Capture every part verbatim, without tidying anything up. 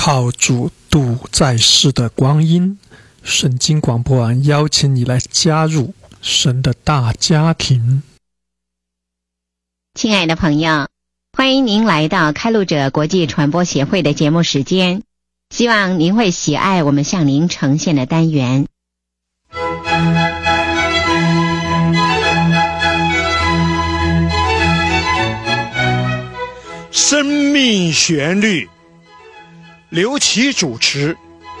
靠主度在世的光阴，圣经广播网邀请你来加入神的大家庭。 亲爱的朋友，欢迎您来到开路者国际传播协会的节目时间，希望您会喜爱我们向您呈现的单元。 生命旋律，刘琦主持。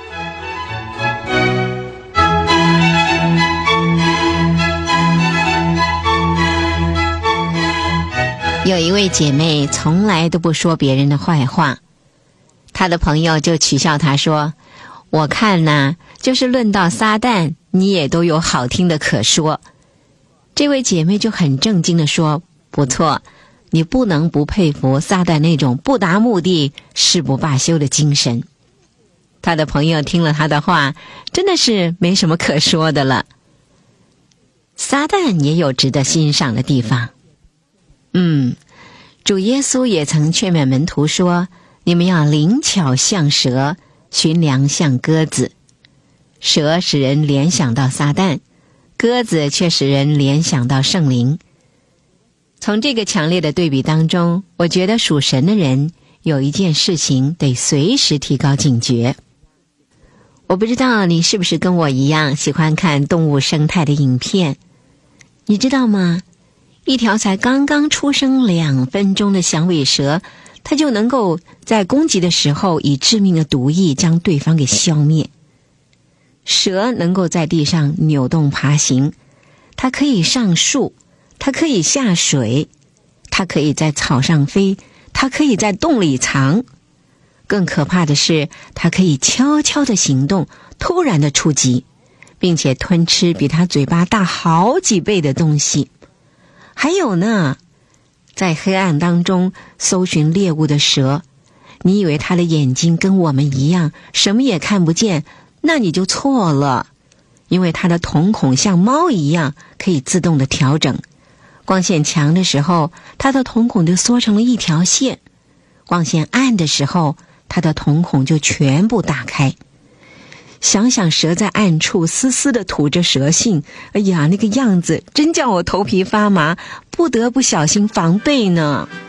有一位姐妹从来都不说别人的坏话，她的朋友就取笑她说，我看呐，就是论到撒旦，你也都有好听的可说。这位姐妹就很正经地说，不错，你不能不佩服撒旦那种不达目的誓不罢休的精神。她的朋友听了她的话，真的是没什么可说的了。撒旦也有值得欣赏的地方。嗯，主耶稣也曾劝勉门徒说，你们要灵巧像蛇，驯良像鸽子。蛇使人联想到撒旦，鸽子却使人联想到圣灵。从这个强烈的对比当中，我觉得属神的人有一件事情得随时提高警觉。我不知道你是不是跟我一样喜欢看动物生态的影片，你知道吗？一条才刚刚出生两分钟的响尾蛇，它就能够在攻击的时候以致命的毒液将对方给消灭。蛇能够在地上扭动爬行，它可以上树，它可以下水，它可以在草上飞，它可以在洞里藏。更可怕的是，它可以悄悄地行动，突然地出击，并且吞吃比它嘴巴大好几倍的东西。还有呢，在黑暗当中搜寻猎物的蛇，你以为它的眼睛跟我们一样什么也看不见，那你就错了。因为它的瞳孔像猫一样可以自动的调整，光线强的时候它的瞳孔就缩成了一条线，光线暗的时候它的瞳孔就全部打开。想想蛇在暗处丝丝地吐着蛇信，哎呀，那个样子真叫我头皮发麻，不得不小心防备呢。